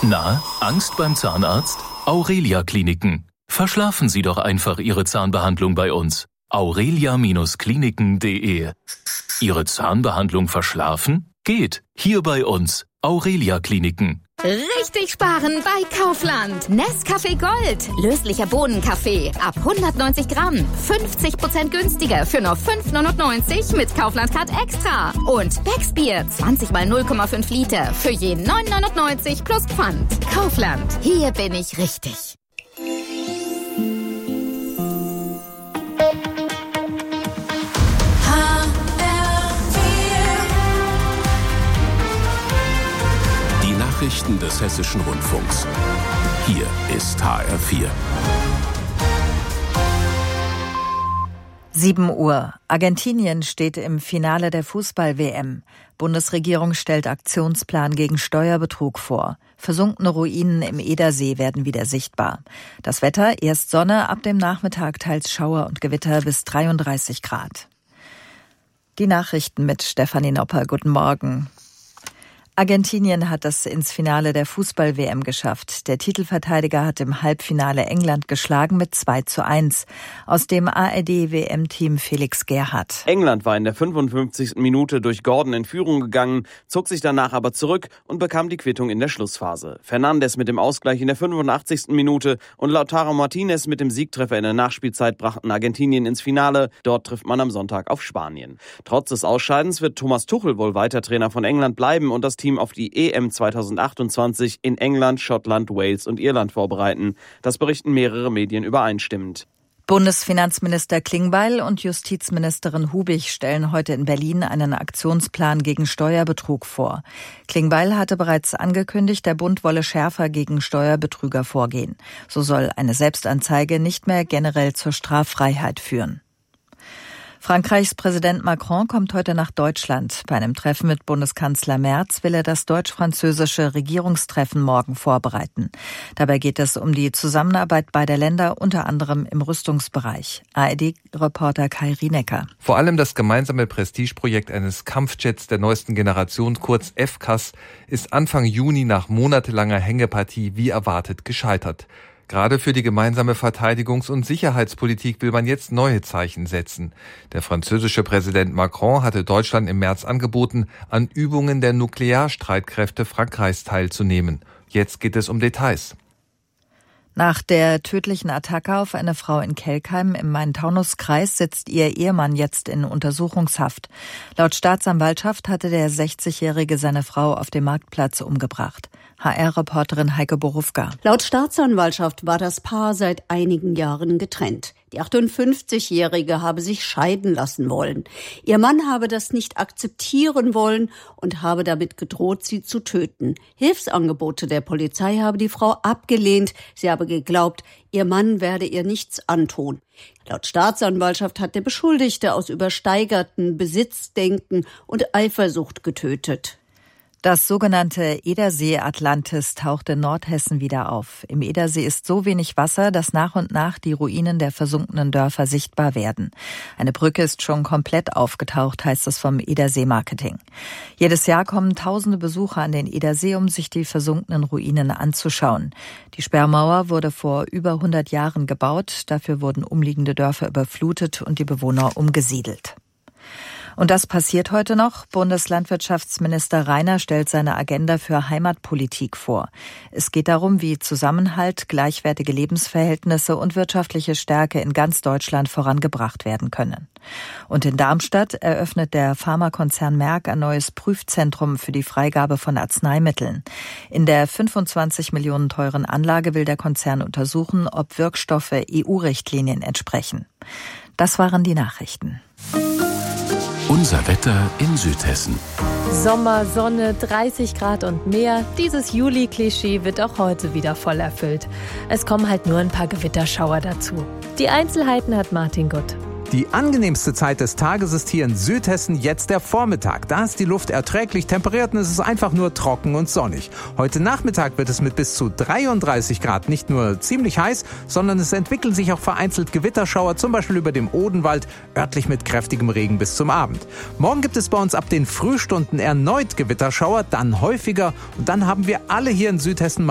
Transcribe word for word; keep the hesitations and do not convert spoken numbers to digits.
Na, Angst beim Zahnarzt? Aurelia Kliniken. Verschlafen Sie doch einfach Ihre Zahnbehandlung bei uns. aurelia Kliniken punkt de. Ihre Zahnbehandlung verschlafen? Geht. Hier bei uns. Aurelia Kliniken. Richtig sparen bei Kaufland. Nescafé Gold. Löslicher Bohnenkaffee. Ab hundertneunzig Gramm. fünfzig Prozent günstiger für nur fünf neunundneunzig mit Kaufland Card Extra. Und Becksbier. zwanzig mal null Komma fünf Liter. Für je neun neunundneunzig plus Pfand. Kaufland. Hier bin ich richtig. Nachrichten des Hessischen Rundfunks. Hier ist H R vier. sieben Uhr. Argentinien steht im Finale der Fußball-W M. Bundesregierung stellt Aktionsplan gegen Steuerbetrug vor. Versunkene Ruinen im Edersee werden wieder sichtbar. Das Wetter, erst Sonne, ab dem Nachmittag teils Schauer und Gewitter bis dreiunddreißig Grad. Die Nachrichten mit Stefanie Nopper. Guten Morgen. Argentinien hat es ins Finale der Fußball-W M geschafft. Der Titelverteidiger hat im Halbfinale England geschlagen mit zwei zu eins. Aus dem A R D-W M-Team Felix Gerhardt. England war in der fünfundfünfzigsten Minute durch Gordon in Führung gegangen, zog sich danach aber zurück und bekam die Quittung in der Schlussphase. Fernandes mit dem Ausgleich in der fünfundachtzigsten Minute und Lautaro Martinez mit dem Siegtreffer in der Nachspielzeit brachten Argentinien ins Finale. Dort trifft man am Sonntag auf Spanien. Trotz des Ausscheidens wird Thomas Tuchel wohl weiter Trainer von England bleiben und das Team auf die E M zweitausendachtundzwanzig in England, Schottland, Wales und Irland vorbereiten. Das berichten mehrere Medien übereinstimmend. Bundesfinanzminister Klingbeil und Justizministerin Hubig stellen heute in Berlin einen Aktionsplan gegen Steuerbetrug vor. Klingbeil hatte bereits angekündigt, der Bund wolle schärfer gegen Steuerbetrüger vorgehen. So soll eine Selbstanzeige nicht mehr generell zur Straffreiheit führen. Frankreichs Präsident Macron kommt heute nach Deutschland. Bei einem Treffen mit Bundeskanzler Merz will er das deutsch-französische Regierungstreffen morgen vorbereiten. Dabei geht es um die Zusammenarbeit beider Länder, unter anderem im Rüstungsbereich. A R D-Reporter Kai Rienecker. Vor allem das gemeinsame Prestigeprojekt eines Kampfjets der neuesten Generation, kurz F C A S, ist Anfang Juni nach monatelanger Hängepartie wie erwartet gescheitert. Gerade für die gemeinsame Verteidigungs- und Sicherheitspolitik will man jetzt neue Zeichen setzen. Der französische Präsident Macron hatte Deutschland im März angeboten, an Übungen der Nuklearstreitkräfte Frankreichs teilzunehmen. Jetzt geht es um Details. Nach der tödlichen Attacke auf eine Frau in Kelkheim im Main-Taunus-Kreis sitzt ihr Ehemann jetzt in Untersuchungshaft. Laut Staatsanwaltschaft hatte der sechzigjährige seine Frau auf dem Marktplatz umgebracht. H R-Reporterin Heike Borufka. Laut Staatsanwaltschaft war das Paar seit einigen Jahren getrennt. Die achtundfünfzigjährige habe sich scheiden lassen wollen. Ihr Mann habe das nicht akzeptieren wollen und habe damit gedroht, sie zu töten. Hilfsangebote der Polizei habe die Frau abgelehnt. Sie habe geglaubt, ihr Mann werde ihr nichts antun. Laut Staatsanwaltschaft hat der Beschuldigte aus übersteigerten Besitzdenken und Eifersucht getötet. Das sogenannte Edersee Atlantis taucht in Nordhessen wieder auf. Im Edersee ist so wenig Wasser, dass nach und nach die Ruinen der versunkenen Dörfer sichtbar werden. Eine Brücke ist schon komplett aufgetaucht, heißt es vom Edersee Marketing. Jedes Jahr kommen tausende Besucher an den Edersee, um sich die versunkenen Ruinen anzuschauen. Die Sperrmauer wurde vor über hundert Jahren gebaut. Dafür wurden umliegende Dörfer überflutet und die Bewohner umgesiedelt. Und das passiert heute noch. Bundeslandwirtschaftsminister Reiner stellt seine Agenda für Heimatpolitik vor. Es geht darum, wie Zusammenhalt, gleichwertige Lebensverhältnisse und wirtschaftliche Stärke in ganz Deutschland vorangebracht werden können. Und in Darmstadt eröffnet der Pharmakonzern Merck ein neues Prüfzentrum für die Freigabe von Arzneimitteln. In der fünfundzwanzig Millionen teuren Anlage will der Konzern untersuchen, ob Wirkstoffe E U-Richtlinien entsprechen. Das waren die Nachrichten. Unser Wetter in Südhessen. Sommer, Sonne, dreißig Grad und mehr. Dieses Juli-Klischee wird auch heute wieder voll erfüllt. Es kommen halt nur ein paar Gewitterschauer dazu. Die Einzelheiten hat Martin Gutt. Die angenehmste Zeit des Tages ist hier in Südhessen jetzt der Vormittag. Da ist die Luft erträglich temperiert und es ist einfach nur trocken und sonnig. Heute Nachmittag wird es mit bis zu dreiunddreißig Grad nicht nur ziemlich heiß, sondern es entwickeln sich auch vereinzelt Gewitterschauer, zum Beispiel über dem Odenwald, örtlich mit kräftigem Regen bis zum Abend. Morgen gibt es bei uns ab den Frühstunden erneut Gewitterschauer, dann häufiger und dann haben wir alle hier in Südhessen